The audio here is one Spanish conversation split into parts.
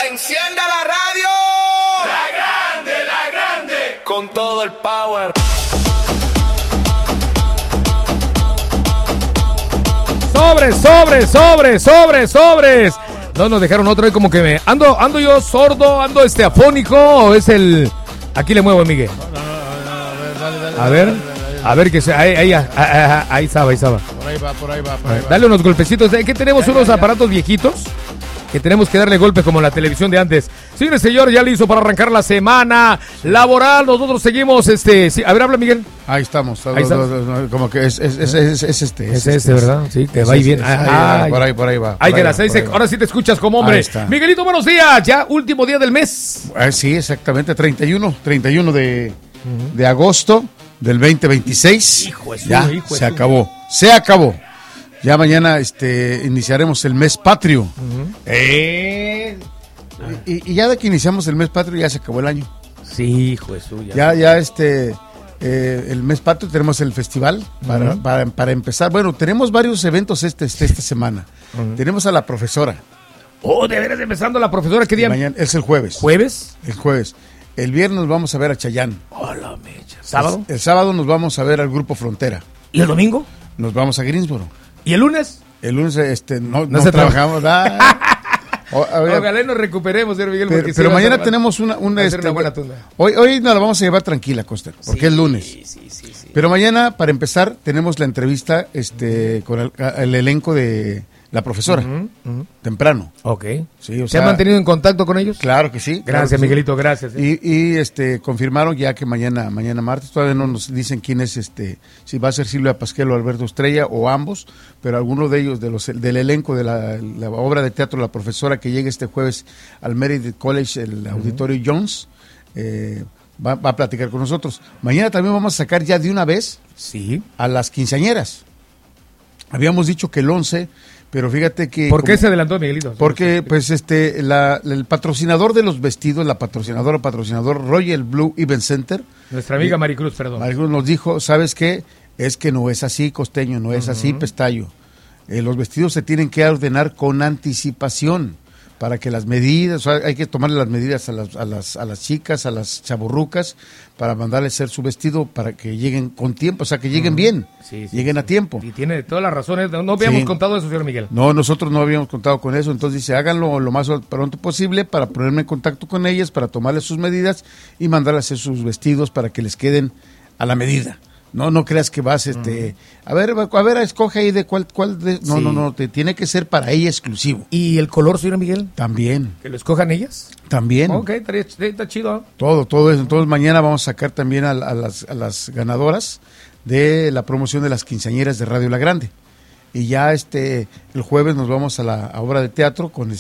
¡Encienda la radio! La grande, con todo el power. Sobres. No nos dejaron otro ahí, como que me ando yo sordo, ando afónico, o es el... Aquí le muevo, Miguel. A ver que se... Ahí estaba. Por ahí va. Dale unos golpecitos. Que tenemos unos aparatos viejitos que tenemos que darle golpes como la televisión de antes. Señores, señor, ya listo para arrancar la semana laboral. Nosotros seguimos, sí. A ver, habla, Miguel. Ahí estamos. Ahí está. Como que es este. Es este, ¿verdad? Sí, te va bien. Por ahí va. Ahí ahora sí te escuchas como hombre. Miguelito, buenos días. Ya último día del mes. Sí, exactamente. 31 de agosto del 2026. Hijo de ya, se acabó. Ya mañana iniciaremos el mes patrio. Y ya de que iniciamos el mes patrio ya se acabó el año. Sí, hijo de suya. Ya el mes patrio tenemos el festival para empezar. Bueno, tenemos varios eventos esta semana. Tenemos a la profesora. Oh, de veras, empezando la profesora, ¿qué día? Mañana es el jueves. ¿Jueves? El jueves. El viernes vamos a ver a Chayanne. Hola, mecha. ¿Sábado? El sábado nos vamos a ver al Grupo Frontera. ¿Y el domingo? Nos vamos a Greensboro. ¿Y el lunes? El lunes no se trabajamos. Ojalá nos recuperemos, señor Miguel. Pero mañana tenemos una buena tunda. Hoy nos la vamos a llevar tranquila, Costa, porque es lunes. Sí. Pero mañana, para empezar, tenemos la entrevista con el elenco de la profesora, temprano. Ok. Sí, ¿Se han mantenido en contacto con ellos? Claro que sí. Gracias, Miguelito, gracias. Y confirmaron ya que mañana martes, todavía no nos dicen quién es, si va a ser Silvia Pasquel o Alberto Estrella o ambos, pero alguno de ellos, del elenco de la obra de teatro La Profesora, que llega este jueves al Meredith College, el Auditorio Jones, va a platicar con nosotros. Mañana también vamos a sacar ya de una vez a las quinceañeras. Habíamos dicho que el 11... Pero fíjate que... ¿Por qué se adelantó, Miguelito? Porque, el patrocinador de los vestidos, patrocinador Royal Blue Event Center... Nuestra amiga Maricruz, Maricruz nos dijo, ¿sabes qué? Es que no es así, costeño, no es así, Pestayo. Los vestidos se tienen que ordenar con anticipación para que las medidas, hay que tomarle las medidas a las chicas, a las chavorrucas, para mandarles hacer su vestido para que lleguen con tiempo, que lleguen bien, lleguen a tiempo. Y tiene todas las razones, no habíamos contado eso, señor Miguel. No, nosotros no habíamos contado con eso, entonces dice, háganlo lo más pronto posible para ponerme en contacto con ellas, para tomarles sus medidas y mandarles hacer sus vestidos para que les queden a la medida. No creas que vas, a ver, escoge ahí de cuál de... No, te tiene que ser para ella exclusivo. ¿Y el color, señor Miguel? También. ¿Que lo escojan ellas? También. Ok, está chido. Todo eso. Entonces mañana vamos a sacar también a las ganadoras de la promoción de las quinceañeras de Radio La Grande. Y ya el jueves nos vamos a la obra de teatro con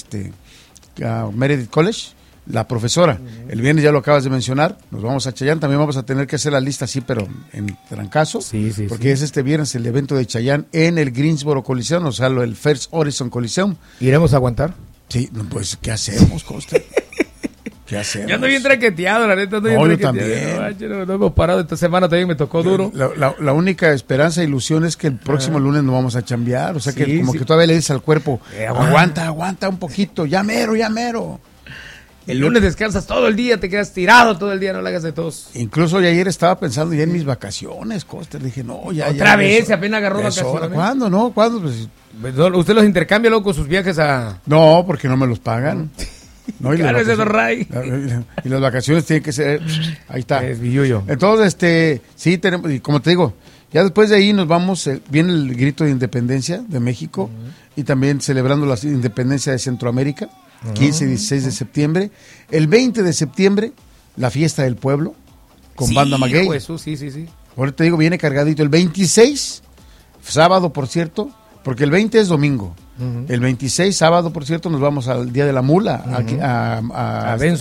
a Meredith College, La Profesora. El viernes ya lo acabas de mencionar, nos vamos a Chayanne, también vamos a tener que hacer la lista así, pero en trancazo, porque es este viernes el evento de Chayanne en el Greensboro Coliseum, o sea, el First Horizon Coliseum. ¿Iremos a aguantar? Sí, pues, ¿qué hacemos, Costa? ¿Qué hacemos? Yo ando bien traqueteado, la neta. Yo también. No hemos parado, esta semana también me tocó duro. La única esperanza e ilusión es que el próximo lunes no vamos a chambear, o sea, que que todavía le dices al cuerpo, aguanta un poquito, ya mero. El lunes descansas todo el día, te quedas tirado todo el día, no le hagas de tos. Incluso ya ayer estaba pensando ya en mis vacaciones, Costa. Dije, no, ya. Otra vez, se apenas agarró vacaciones. ¿Cuándo? No, ¿cuándo? Pues, ¿usted los intercambia luego con sus viajes a...? No, porque no me los pagan. No, claro, ese es Ray. Y las vacaciones tienen que ser... Ahí está. Es billuyo. Entonces, sí tenemos, y como te digo, ya después de ahí nos vamos, viene el grito de independencia de México y también celebrando la independencia de Centroamérica. 15 y 16 de septiembre. El 20 de septiembre, la fiesta del pueblo con Banda Maguey. Sí. Ahora te digo, viene cargadito. El 26, sábado, por cierto, porque el 20 es domingo. El 26, sábado, por cierto, nos vamos al Día de la Mula a